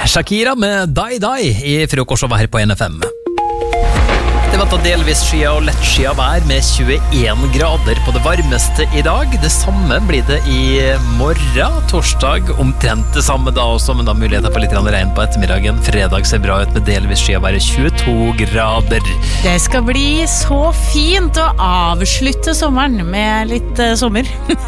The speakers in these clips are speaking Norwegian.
Shakira med Die Die I frokostshowet her på NFM. Det var delvis skya og lett skya vær med 21 grader på det varmeste I dag. Det samme blir det I morgen, torsdag, omtrent det samme da også, men da muligheter for litt regn på ettermiddagen. Fredag ser bra ut med delvis skya vær 22 grader. Det skal bli så fint å avslutte sommeren med litt sommer.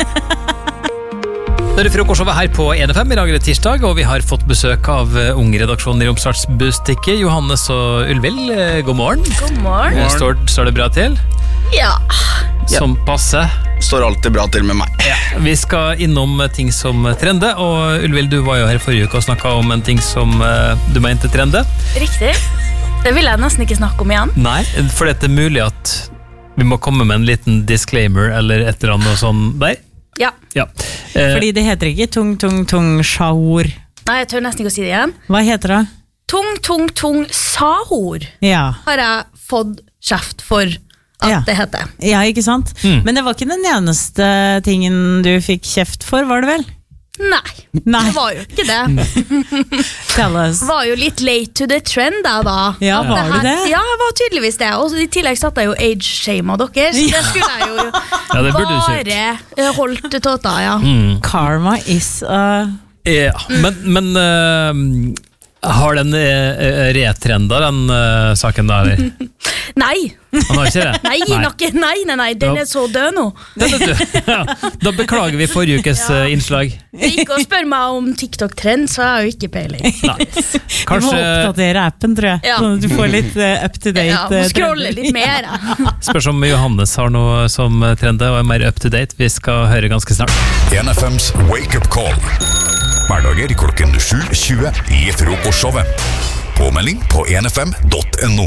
Det frokostshowet her på NFM I dag det tirsdag, og vi har fått besøk av ungredaksjonen I Romsdals Bustikke, Johannes og Ulvild. God morgen. God morgen. Står det bra til? Ja. Som passe. Står alltid bra til med meg. Ja. Vi skal innom ting som trende, og Ulvild, du var jo her forrige uke og snakket om en ting som du mente trende. Riktig. Det vil jeg nesten ikke snakke om igjen. Nei, for det er mulig at vi må komme med en liten disclaimer eller et eller annet sånn der. Ja. Fordi det heter ikke tung sahor. Nei, jeg tør nesten ikke å si det igjen. Hva heter det? Tung sahor Ja. har jeg fått kjeft for at det heter. Ja, ikke sant? Men det var ikke den eneste tingen du fikk kjeft for, var det vel? Nei, det var jo ikke det. Tell us. Var jo litt late to the trend da. Ja, At var du det? Ja, jeg var tydeligvis det. Og I tillegg satt jeg jo age-shame av dere, så det skulle jeg jo Ja, det burde du bare holdt tåta, ja. Karma is Ja, men har den retrenda, den saken der? Nei. Han har ikke det? Nei, den er så død nå. Den er død. Ja, da beklager vi forrige ukes innslag. Ikke å spørre meg om TikTok-trend, så har jeg jo ikke peiling. Nei. Du må oppdatere appen, tror jeg. Ja. Sånn at du får litt up-to-date. Ja, må scrolle litt mer. Spørs om Johannes har noe som trende og er mer up-to-date. Vi skal høre ganske snart. NFMs Wake Up Call. Hverdager klokken 7:20 I frokostshowet. Påmelding på nfm.no.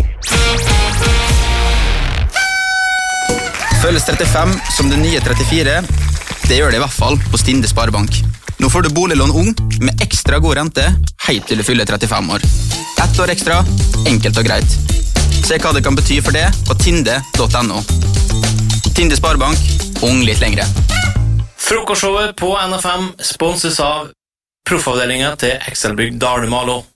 Føles 35 som det nye 34. Det gjør det I hvert fall på Stinde Sparebank. Nå får du boliglån ung med ekstra god rente helt til du fyller 35 år. 1 år ekstra, enkelt og greit. Se hva det kan bety for det på tinde.no. Tinde Sparebank, ung litt lengre. Frokostshowet på NFM sponses av proffavdelingen til Excelbygg Dalmalo.